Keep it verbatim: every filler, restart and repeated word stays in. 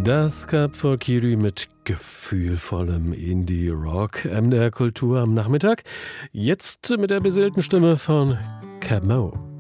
Death Cab for Cutie mit gefühlvollem Indie-Rock. M D R Kultur am Nachmittag. Jetzt mit der beseelten Stimme von Camo.